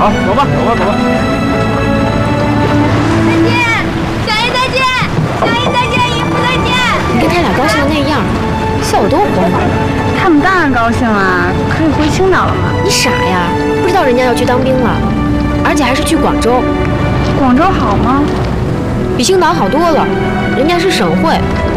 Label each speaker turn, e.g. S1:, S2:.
S1: 好，走吧，走吧，走吧。
S2: 再见，小姨再见，小姨再见，姨夫再见。
S3: 你跟他俩高兴的那样，笑我多慌啊！
S4: 他们当然高兴啦，可以回青岛了嘛。
S3: 你傻呀，不知道人家要去当兵了，而且还是去广州。
S4: 广州好吗？
S3: 比青岛好多了，人家是省会，